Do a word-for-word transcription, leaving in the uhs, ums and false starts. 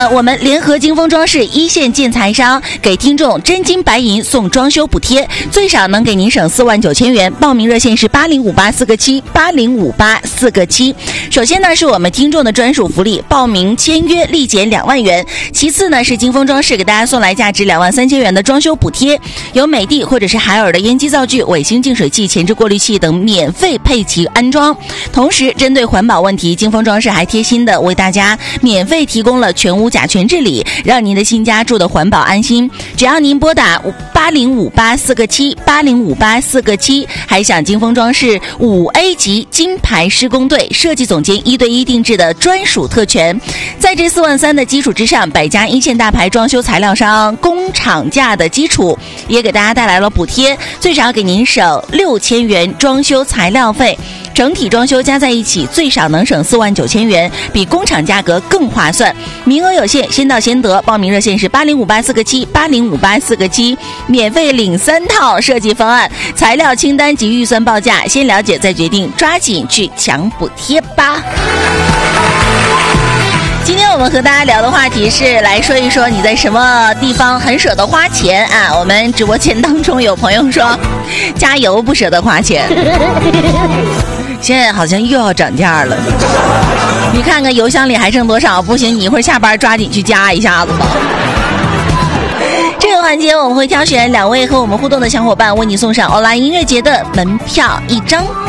我们联合金丰装饰一线建材商给听众真金白银送装修补贴，最少能给您省四万九千元。报名热线是八零五八四个七八零五八四个七。首先呢是我们听众的专属福利，报名签约立减两万元。其次呢是金丰装饰给大家送来价值两万三千元的装修补贴，有美的或者是海尔的烟机灶具、尾星净水器、前置过滤器等免费配齐安装。同时针对环保问题，金丰装饰还贴心的为大家免费提供了全屋甲醛治理，让您的新家住的环保安心。只要您拨打八零五八四个七八零五八四个七，还享金丰装饰五 A 级金牌施工队设计总监一对一定制的专属特权。在这四万三的基础之上，百家一线大牌装修材料商工厂价的基础也给大家带来了补贴，最少给您省六千元装修材料费。整体装修加在一起最少能省四万九千元，比工厂价格更划算。名额有限，先到先得。报名热线是八零五八四个七八零五八四个七，免费领三套设计方案、材料清单及预算报价，先了解再决定，抓紧去抢补贴吧。今天我们和大家聊的话题是来说一说你在什么地方很舍得花钱啊？我们直播间当中有朋友说加油不舍得花钱，现在好像又要涨价了，你看看油箱里还剩多少？不行，你一会儿下班抓紧去加一下子吧。这个环节我们会挑选两位和我们互动的小伙伴，为你送上欧拉音乐节的门票一张。